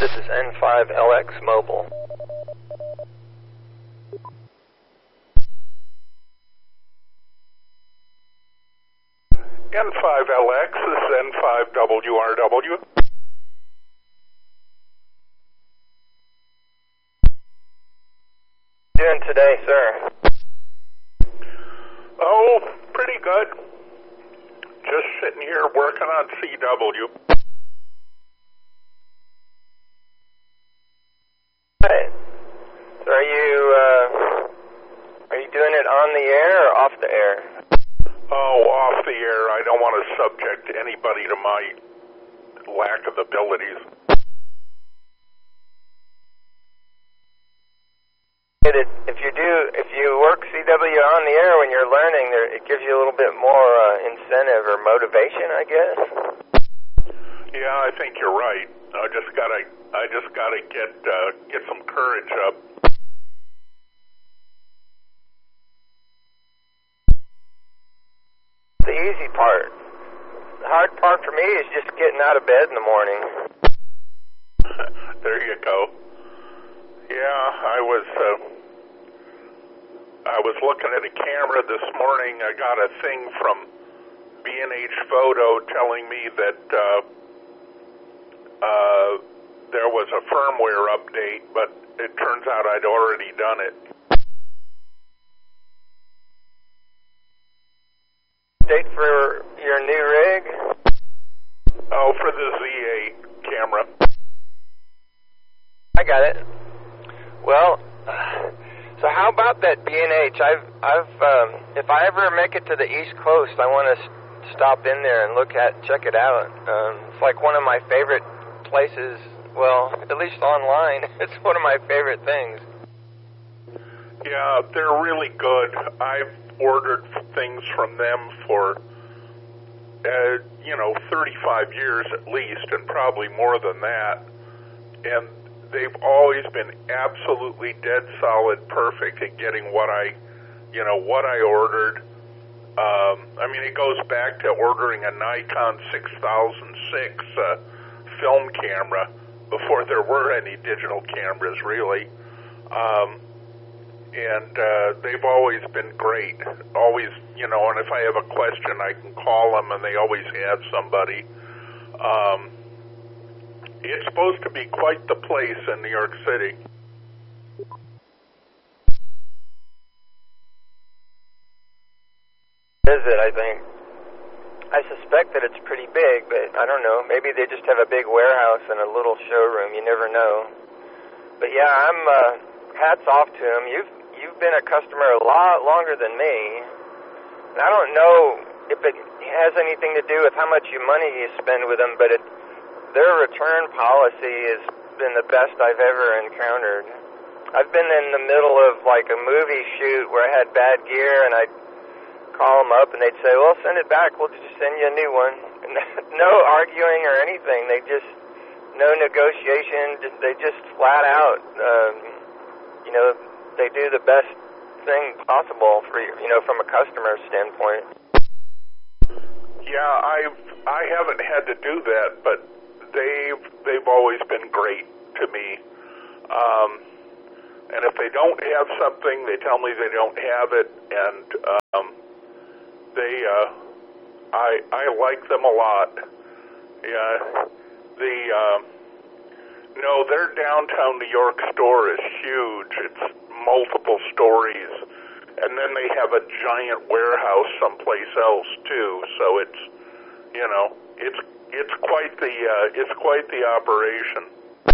This is N5LX Mobile. N5LX, this is N5WRW. Doing today, sir? Oh, pretty good. Just sitting here working on CW. Right. So are you doing it on the air or off the air? Oh, off the air. I don't want to subject anybody to my lack of abilities. If you work CW on the air when you're learning, it gives you a little bit more incentive or motivation, I guess. Yeah, I think you're right. I just gotta get some courage up. The easy part. The hard part for me is just getting out of bed in the morning. There you go. Yeah, I was looking at a camera this morning. I got a thing from B&H Photo telling me that there was a firmware update, but it turns out I'd already done it. Date for your new rig? Oh, for the Z8 camera. I got it. Well, so how about that B&H? If I ever make it to the East Coast, I want to stop in there and check it out. It's like one of my favorite places. Well, at least online, it's one of my favorite things. Yeah, they're really good. I've ordered things from them for, 35 years at least, and probably more than that. And they've always been absolutely dead solid perfect at getting what I ordered. It goes back to ordering a Nikon 6006 film camera before there were any digital cameras, really. And they've always been great. Always, and if I have a question, I can call them, and they always have somebody. It's supposed to be quite the place in New York City. Is it, I think. I suspect that it's pretty big, but I don't know. Maybe they just have a big warehouse and a little showroom. You never know. But yeah, I'm hats off to them. You've been a customer a lot longer than me. And I don't know if it has anything to do with how much money you spend with them, but their return policy has been the best I've ever encountered. I've been in the middle of like a movie shoot where I had bad gear, and I'd call them up and they'd say, well, send it back, we'll just send you a new one. And no arguing or anything. No negotiation. They just flat out, they do the best thing possible for from a customer standpoint. Yeah, I haven't had to do that, but they've always been great to me. And if they don't have something, they tell me they don't have it, and I like them a lot. Yeah, their downtown New York store is huge. It's multiple stories, and then they have a giant warehouse someplace else too. So it's quite the operation.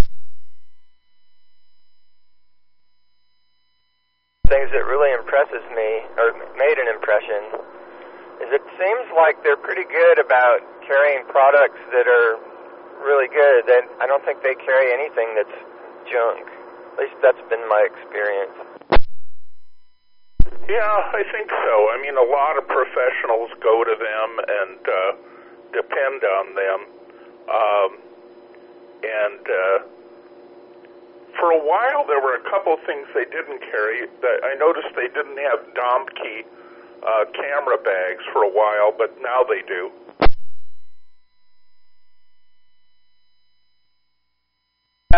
Things that really impresses me, or made an impression, is it seems like they're pretty good about carrying products that are really good. I don't think they carry anything that's junk. At least that's been my experience. Yeah, I think so. A lot of professionals go to them and depend on them. For a while, there were a couple of things they didn't carry. I noticed they didn't have Domke camera bags for a while, but now they do.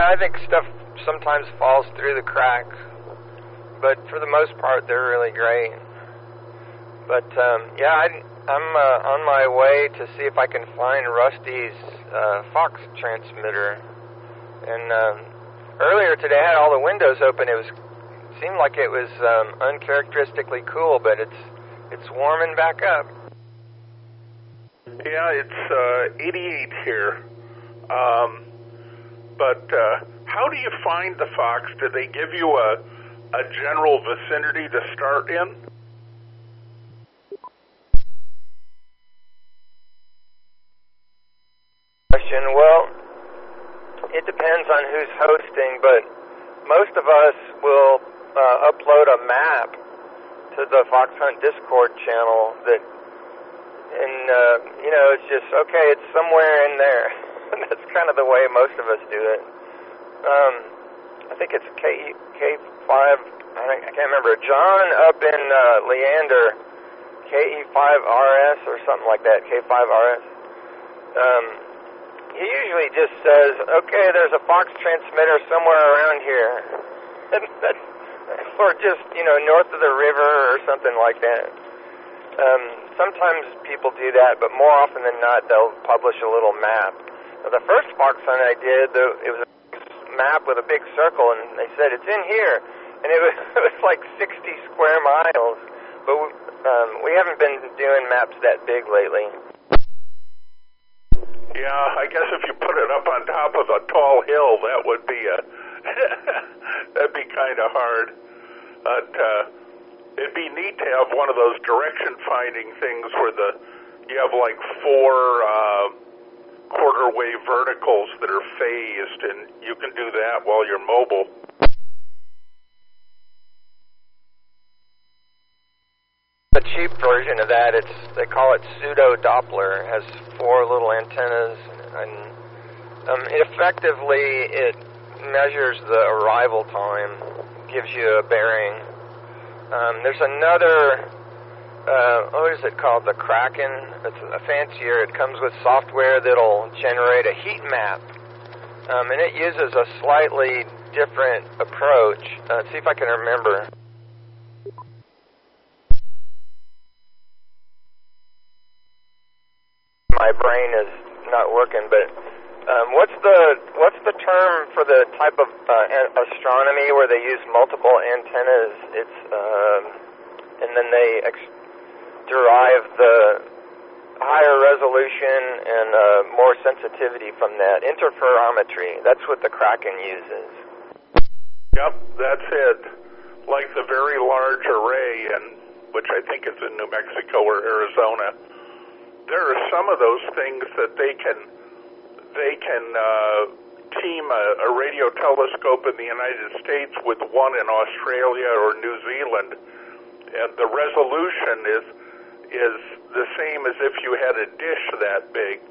I think stuff sometimes falls through the cracks, but for the most part, they're really great. But I'm on my way to see if I can find Rusty's Fox transmitter. And earlier today, I had all the windows open. It seemed like it was uncharacteristically cool, but it's warming back up. Yeah, it's 88 here. But how do you find the Fox? Did they give you a general vicinity to start in? Well, it depends on who's hosting, but most of us will upload a map to the Fox Hunt Discord channel it's just, okay, it's somewhere in there. That's kind of the way most of us do it. I think it's K5, I can't remember. John up in Leander, KE5RS or something like that, K5RS. He usually just says, okay, there's a Fox transmitter somewhere around here. Or just, north of the river or something like that. Sometimes people do that, but more often than not, they'll publish a little map. Now, the first Fox hunt I did, it was a map with a big circle, and they said, it's in here. And it was like 60 square miles. But we haven't been doing maps that big lately. Yeah, I guess if you put it up on top of a tall hill, that would be that'd be kind of hard. But it'd be neat to have one of those direction-finding things where you have like 4 quarter wave verticals that are phased, and you can do that while you're mobile. The cheap version of that, they call it pseudo Doppler. It has 4 little antennas, and effectively it measures the arrival time, gives you a bearing. There's another, what is it called? The Kraken. It's a fancier. It comes with software that'll generate a heat map, and it uses a slightly different approach. Let's see if I can remember. My brain is not working, but what's the term for the type of astronomy where they use multiple antennas? It's and then they derive the higher resolution and more sensitivity from that. Interferometry. That's what the Kraken uses. Yep, that's it. Like the Very Large Array, which I think is in New Mexico or Arizona. There are some of those things that they can team a radio telescope in the United States with one in Australia or New Zealand, and the resolution is the same as if you had a dish that big.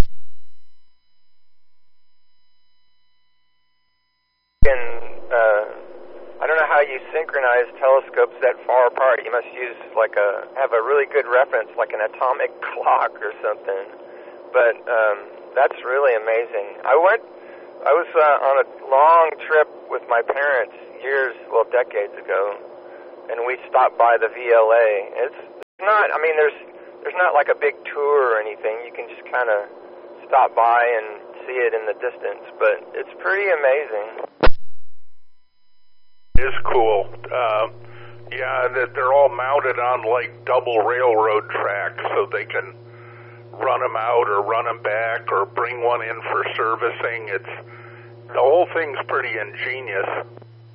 I don't know how you synchronize telescopes that far apart. You must use have a really good reference, like an atomic clock or something. But that's really amazing. I was on a long trip with my parents decades ago, and we stopped by the VLA. It's not, there's not like a big tour or anything. You can just kind of stop by and see it in the distance, but it's pretty amazing. It is cool. They're all mounted on like double railroad tracks, so they can run them out or run them back or bring one in for servicing. The whole thing's pretty ingenious.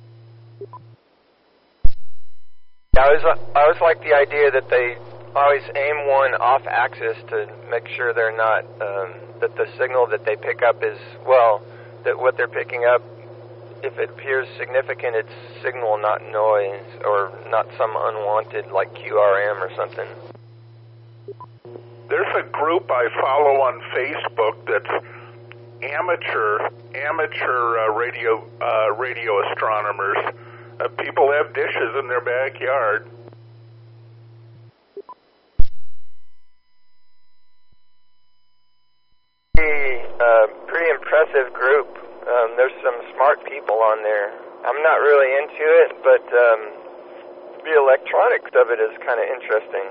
I always like the idea that they always aim one off axis to make sure they're not that the signal that they pick up is that what they're picking up, if it appears significant, it's signal, not noise, or not some unwanted, like QRM or something. There's a group I follow on Facebook that's amateur radio astronomers. People have dishes in their backyard. Pretty impressive group. There's some smart people on there. I'm not really into it, but the electronics of it is kind of interesting.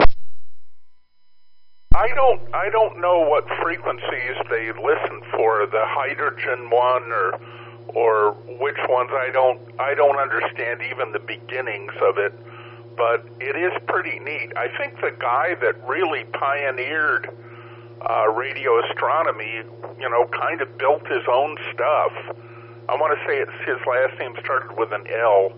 I don't know what frequencies they listen for, the hydrogen one or which ones. I don't understand even the beginnings of it, but it is pretty neat. I think the guy that really pioneered radio astronomy, kind of built his own stuff. I want to say his last name started with an L.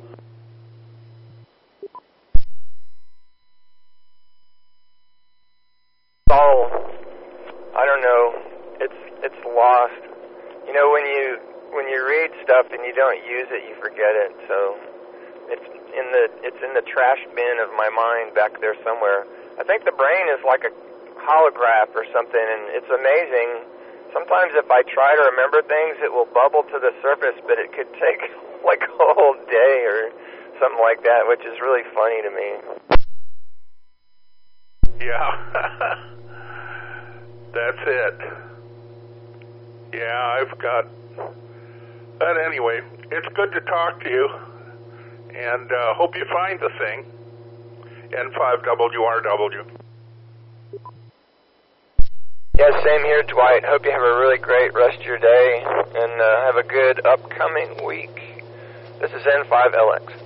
All, I don't know, it's lost. When you read stuff and you don't use it, you forget it. So it's in the trash bin of my mind back there somewhere. I think the brain is like a holograph or something, and it's amazing. Sometimes if I try to remember things, it will bubble to the surface, but it could take like a whole day or something like that, which is really funny to me. Yeah, that's it. Yeah, I've got... But anyway, it's good to talk to you, and hope you find the thing. N5WRW. Yeah, same here, Dwight. Hope you have a really great rest of your day, and have a good upcoming week. This is N5LX.